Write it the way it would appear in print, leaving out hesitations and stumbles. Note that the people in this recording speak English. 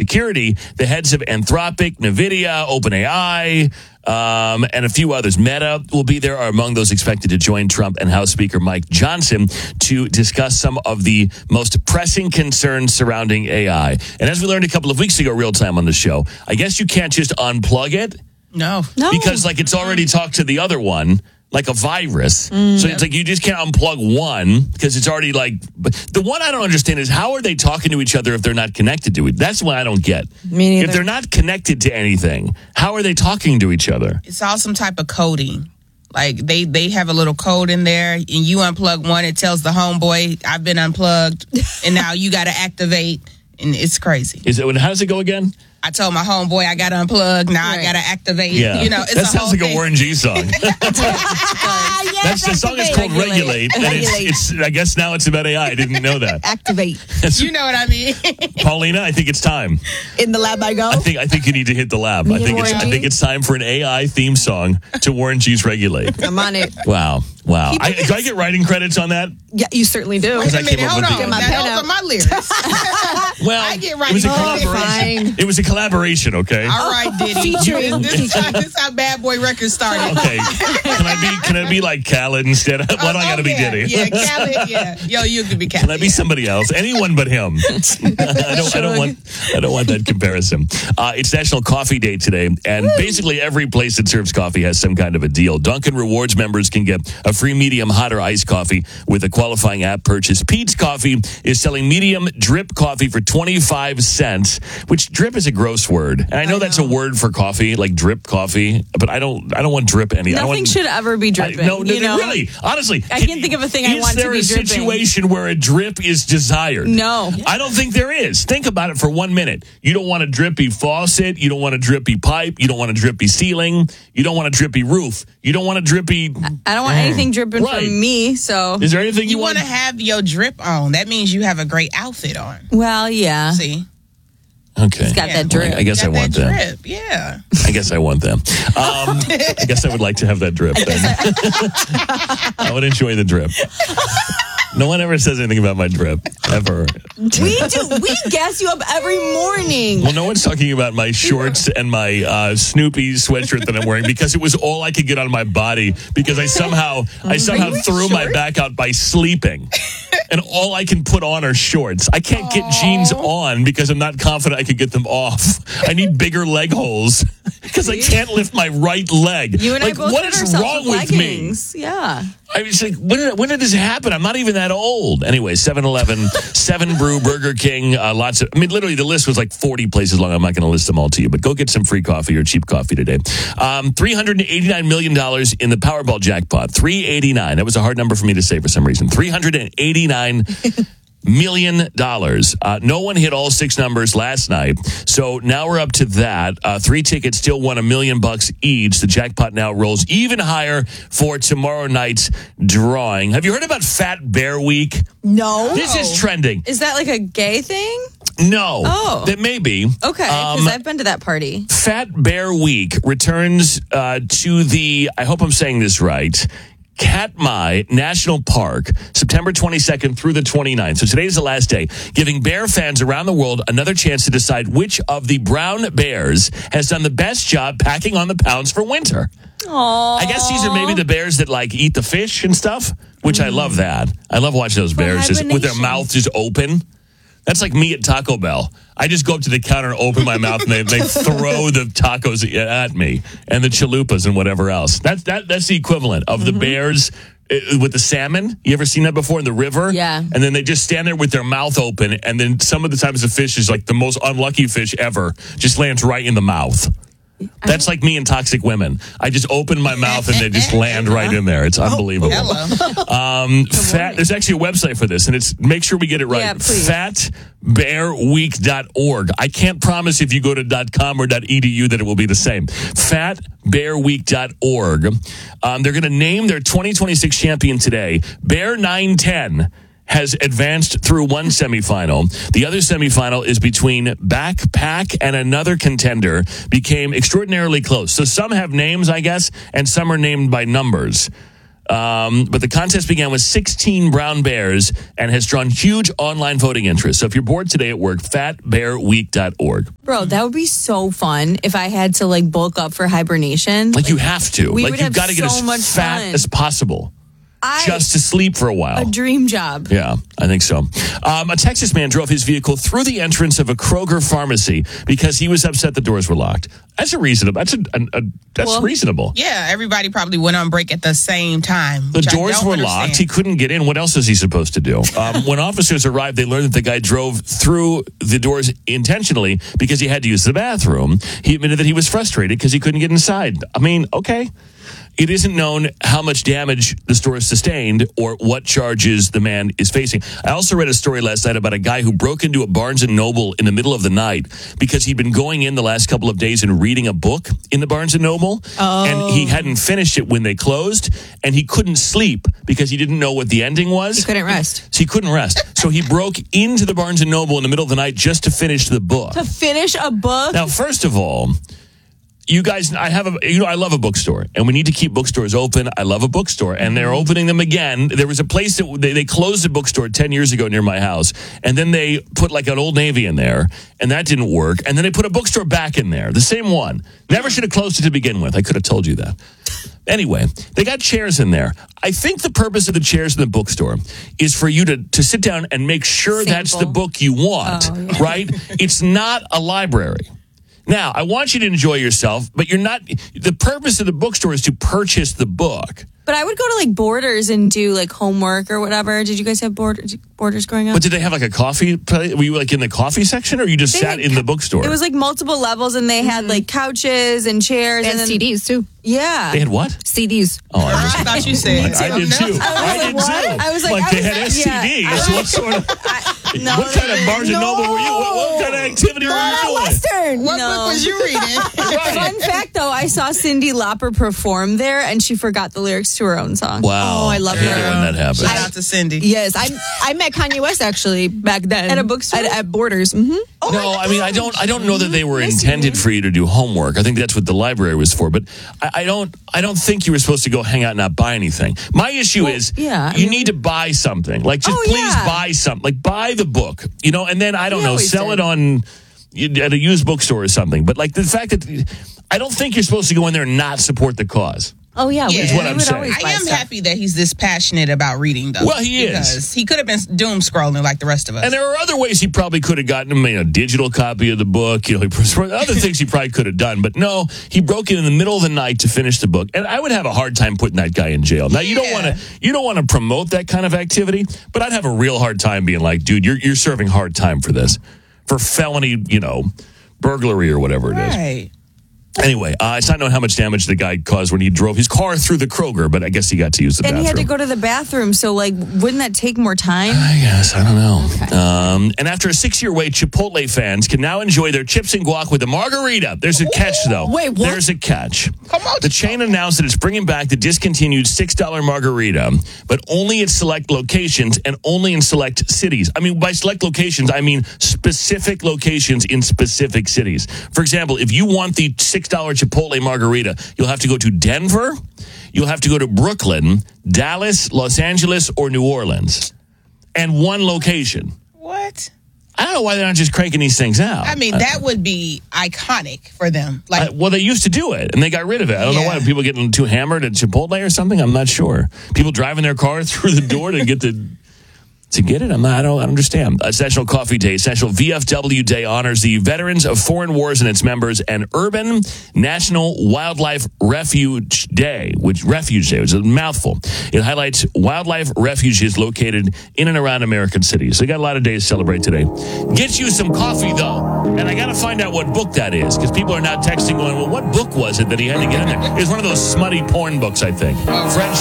security. The heads of Anthropic, NVIDIA, OpenAI, and a few others. Meta will be there, are among those expected to join Trump and House Speaker Mike Johnson to discuss some of the most pressing concerns surrounding AI. And as we learned a couple of weeks ago, real time on the show, I guess you can't just unplug it. No. Because, like, it's already talked to the other one, like a virus. So it's like you just can't unplug one because it's already like... But the one I don't understand is how are they talking to each other if they're not connected to it? That's what I don't get. Me neither. If they're not connected to anything, how are they talking to each other? It's all some type of coding. Like, they have a little code in there, and you unplug one, it tells the homeboy, I've been unplugged, and now you got to activate, and it's crazy. How does it go again? I told my homeboy I got to unplug, now I got to activate. Yeah. You know, it's that sounds like a Warren G song. Yes, the song is called Regulate, and it's I guess now it's about AI. I didn't know that. Activate. You know what I mean? Paulina, I think it's time. In the lab I go. I think you need to hit the lab. I think it's time for an AI theme song to Warren G's Regulate. I'm on it. Wow. Do I get writing credits on that? Yeah, you certainly do. Wait a minute, hold on. my Now, pen those out. are my lyrics. Well, I get it was a writing collaboration. fine. It was a collaboration, okay? All right, Diddy. Featuring This is how Bad Boy Records started. Okay. Can I be like Khaled instead? Why do I got to be Diddy? Yeah, Khaled, yeah. Yo, you could be Khaled. Can I be somebody else? Anyone but him. I don't want that comparison. It's National Coffee Day today, and basically every place that serves coffee has some kind of a deal. Dunkin' Rewards members can get a free medium hot or iced coffee with a qualifying app purchase. Pete's Coffee is selling medium drip coffee for 25 cents, which drip is a gross word. And I know that's a word for coffee, like drip coffee, but I don't want drip any. Nothing should ever be dripping. No, really. Honestly. I can't think of a thing I want to be Is there dripping. a situation where a drip is desired? No. I don't think there is. Think about it for 1 minute. You don't want a drippy faucet. You don't want a drippy pipe. You don't want a drippy ceiling. You don't want a drippy roof. You don't want a drippy... I don't want anything dripping from me, so... Is there anything You want to have your drip on. That means you have a great outfit on. Well, yeah. See? Okay. It's got that drip. I guess I want that. Drip. Yeah. I guess I want them. I guess I would like to have that drip then. I would enjoy the drip. No one ever says anything about my drip, ever. We do. We gas you up every morning. Well, no one's talking about my shorts and my Snoopy sweatshirt that I'm wearing because it was all I could get on my body because I somehow threw my back out by sleeping. And all I can put on are shorts. I can't get jeans on because I'm not confident I could get them off. I need bigger leg holes because I can't lift my right leg. You and I both what hurt is ourselves wrong with with me? leggings. Yeah. I was like, when did this happen? I'm not even that old. Anyway, 7-Eleven, 7 Brew, Burger King, literally the list was like 40 places long. I'm not going to list them all to you, but go get some free coffee or cheap coffee today. $389 million in the Powerball jackpot. 389. That was a hard number for me to say for some reason. $389 million. No one hit all 6 numbers last night. So now we're up to that. 3 tickets still won $1 million each. The jackpot now rolls even higher for tomorrow night's drawing. Have you heard about Fat Bear Week? No. This is trending. Is that like a gay thing? No. Oh. That may be. Okay, because I've been to that party. Fat Bear Week returns to the, I hope I'm saying this right, Katmai National Park, September 22nd through the 29th. So today's the last day, giving bear fans around the world another chance to decide which of the brown bears has done the best job packing on the pounds for winter. Aww. I guess these are maybe the bears that like eat the fish and stuff, which I love that. I love watching those bears just with their mouth just open. That's like me at Taco Bell. I just go up to the counter and open my mouth, and they throw the tacos at me and the chalupas and whatever else. That's the equivalent of the bears with the salmon. You ever seen that before in the river? Yeah. And then they just stand there with their mouth open, and then some of the times the fish is like the most unlucky fish ever, just lands right in the mouth. That's like me and toxic women. I just open my mouth and they just land right in there. It's unbelievable. There's actually a website for this, and it's make sure we get it right. Yeah, please. fatbearweek.org. I can't promise if you go to .com or .edu that it will be the same. fatbearweek.org. They're going to name their 2026 champion today. Bear 910 has advanced through one semifinal. The other semifinal is between Backpack and another contender. Became extraordinarily close. So some have names, I guess, and some are named by numbers. But the contest began with 16 brown bears and has drawn huge online voting interest. So if you're bored today at work, fatbearweek.org. Bro, that would be so fun if I had to like bulk up for hibernation. Like you have to. we Like would you've have got to get so as much fat fun. as possible. I- Just to sleep for a while. A dream job. Yeah, I think so. A Texas man drove his vehicle through the entrance of a Kroger pharmacy because he was upset the doors were locked. That's reasonable. That's reasonable. Yeah, everybody probably went on break at the same time. The which I doors don't were understand. locked. He couldn't get in. What else is he supposed to do? When officers arrived, they learned that the guy drove through the doors intentionally because he had to use the bathroom. He admitted that he was frustrated because he couldn't get inside. I mean, okay. It isn't known how much damage the store sustained or what charges the man is facing. I also read a story last night about a guy who broke into a Barnes & Noble in the middle of the night because he'd been going in the last couple of days and reading a book in the Barnes & Noble. Oh. And he hadn't finished it when they closed. And he couldn't sleep because he didn't know what the ending was. You couldn't rest. So he couldn't rest. So he broke into the Barnes & Noble in the middle of the night just to finish the book. To finish a book? Now, first of all, you guys, I love a bookstore, and we need to keep bookstores open. I love a bookstore, and they're opening them again. There was a place that they closed a bookstore 10 years ago near my house, and then they put like an Old Navy in there, and that didn't work. And then they put a bookstore back in there, the same one. Never should have closed it to begin with. I could have told you that. Anyway, they got chairs in there. I think the purpose of the chairs in the bookstore is for you to sit down and make sure that's the book you want, right? It's not a library. Now, I want you to enjoy yourself, but you're not. The purpose of the bookstore is to purchase the book. But I would go to like Borders and do like homework or whatever. Did you guys have Borders growing up? But did they have like a coffee place? Were you like in the coffee section, or you just They sat had in the bookstore? It was like multiple levels, and they had like couches and chairs And and then, CDs too. Yeah. They had what? CDs. Oh, I I thought you said I did too. I did what? too. I was like, they I had was like, STDs. yeah. What sort of? No, what kind of Barnes and Noble were you? What kind of activity were you doing? Western. What No. book was you reading? Fun fact though, I saw Cyndi Lauper perform there, and she forgot the lyrics to her own song. Wow. Oh, I love hate her. it when that happens. Shout out to Cindy. Yes, I met Kanye West actually back then At a bookstore? at Borders. Mm-hmm. No, I mean I don't know that they were intended for you to do homework. I think that's what the library was for. But I don't think you were supposed to go hang out and not buy anything. My issue is yeah, I you mean- need to buy something. Like just please yeah. buy something. Like buy the book, and then I don't We know, always sell did. it on at a used bookstore or something. But like the fact that I don't think you're supposed to go in there and not support the cause. Oh yeah, Yeah. Is what We I'm would saying. I am happy that he's this passionate about reading, though. Well, he is. Because he could have been doom scrolling like the rest of us. And there are other ways he probably could have gotten him a digital copy of the book. Other things he probably could have done. But no, he broke in the middle of the night to finish the book. And I would have a hard time putting that guy in jail. Now, you don't want to promote that kind of activity, but I'd have a real hard time being like, dude, you're serving hard time for this, for felony, burglary or whatever it is. Right. Anyway, it's not known how much damage the guy caused when he drove his car through the Kroger, but I guess he got to use the And bathroom. he had to go to the bathroom, so like, wouldn't that take more time? I guess. I don't know. And after a 6-year wait, Chipotle fans can now enjoy their chips and guac with a margarita. There's a catch, though. Wait, what? There's a catch. Come on. The chain announced that it's bringing back the discontinued $6 margarita, but only at select locations and only in select cities. I mean, by select locations, I mean specific locations in specific cities. For example, if you want the $6 Chipotle margarita, you'll have to go to Denver, you'll have to go to Brooklyn, Dallas, Los Angeles, or New Orleans. And one location. What? I don't know why they're not just cranking these things out. I mean, that would be iconic for them. Like, Well, they used to do it, and they got rid of it. I don't know why. People getting too hammered at Chipotle or something? I'm not sure. People driving their car through the door to get to get it? I don't understand. It's National Coffee Day. It's National VFW Day honors the veterans of foreign wars and its members, and Urban National Wildlife Refuge Day, which is a mouthful. It highlights wildlife refuges located in and around American cities. So you got a lot of days to celebrate today. Get you some coffee, though. And I got to find out what book that is, because people are now texting going, well, what book was it that he had to get in there? It was one of those smutty porn books, I think. Fred